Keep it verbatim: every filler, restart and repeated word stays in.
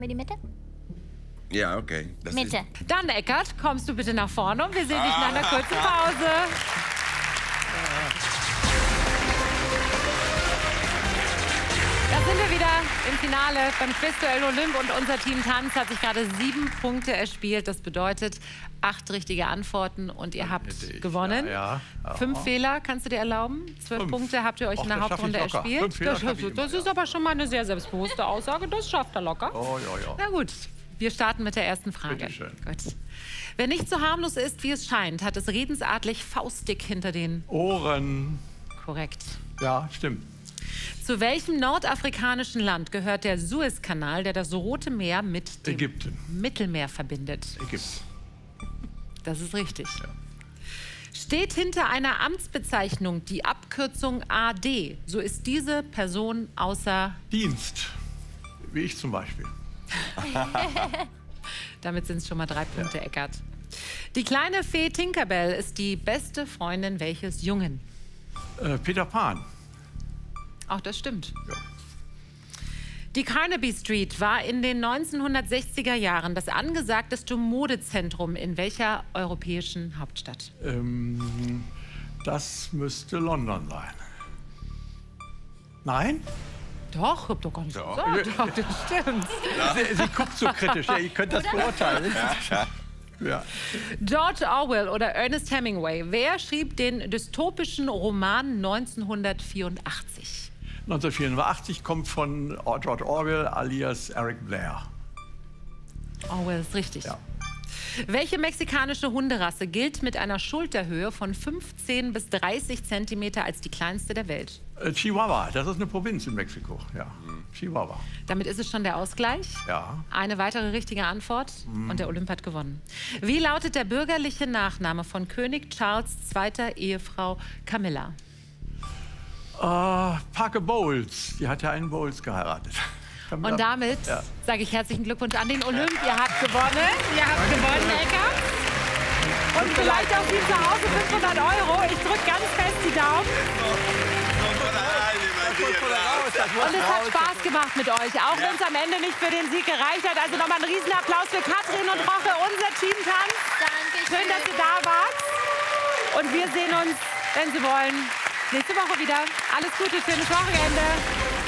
In die Mitte? Ja, okay. Das Mitte. Ist... Dann, Eckart, kommst du bitte nach vorne und wir sehen dich nach einer kurzen Pause. Da sind wir wieder im Finale beim Quizduell Olymp und unser Team Tanz hat sich gerade sieben Punkte erspielt. Das bedeutet acht richtige Antworten und ihr habt ich, gewonnen. Ja, ja. Fünf Fehler kannst du dir erlauben. Zwölf Fünf. Punkte habt ihr euch Och, in der das schaff Hauptrunde ich locker. erspielt. Fünf Fehler Das, schaff ich immer, das ist ja. aber schon mal eine sehr selbstbewusste Aussage. Das schafft er locker. Oh, ja, ja. Na gut, wir starten mit der ersten Frage. Bitte schön. Gut. Wer nicht so harmlos ist, wie es scheint, hat es redensartlich faustdick hinter den... Ohren. Korrekt. Ja, stimmt. Zu welchem nordafrikanischen Land gehört der Suezkanal, der das Rote Meer mit dem Ägypten. Mittelmeer verbindet? Ägypten. Das ist richtig. Ja. Steht hinter einer Amtsbezeichnung die Abkürzung A D, so ist diese Person außer... Dienst. Wie ich zum Beispiel. Damit sind es schon mal drei Punkte, ja. Eckart. Die kleine Fee Tinkerbell ist die beste Freundin welches Jungen? Äh, Peter Pan. Auch das stimmt. Ja. Die Carnaby Street war in den neunzehnhundertsechziger Jahren das angesagteste Modezentrum in welcher europäischen Hauptstadt? Ähm, das müsste London sein. Nein? Doch, hab doch gar nicht Doch. gesagt. Doch, das stimmt. Sie, sie guckt so kritisch. Ja, ihr könnt das beurteilen. Ja. George Orwell oder Ernest Hemingway, wer schrieb den dystopischen Roman neunzehnhundertvierundachtzig? neunzehnhundertvierundachtzig kommt von George Orwell alias Eric Blair. Orwell ist richtig. Ja. Welche mexikanische Hunderasse gilt mit einer Schulterhöhe von fünfzehn bis dreißig Zentimeter als die kleinste der Welt? Äh, Chihuahua, das ist eine Provinz in Mexiko. Ja. Chihuahua. Damit ist es schon der Ausgleich. Ja. Eine weitere richtige Antwort und der Olymp hat gewonnen. Wie lautet der bürgerliche Nachname von König Charles zweiter Ehefrau Camilla? Äh, Parker Bowles. Die hat ja einen Bowles geheiratet. Und damit ja. sage ich herzlichen Glückwunsch an den Olymp. Ihr habt gewonnen. Ihr habt gewonnen, Eckart. Und vielleicht auch Sie zu Hause fünfhundert Euro. Ich drücke ganz fest die Daumen. Und es hat Spaß gemacht mit euch, auch wenn es am Ende nicht für den Sieg gereicht hat. Also nochmal einen Riesenapplaus für Katrin und Roche, unser Team Tanz. Danke. Schön, dass ihr da wart. Und wir sehen uns, wenn Sie wollen, nächste Woche wieder. Alles Gute, schönes Wochenende.